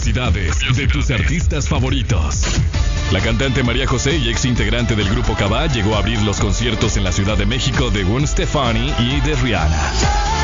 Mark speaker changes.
Speaker 1: curiosidades de tus artistas favoritos. La cantante María José y ex integrante del grupo Cabá llegó a abrir los conciertos en la Ciudad de México de Gwen Stefani y de Rihanna.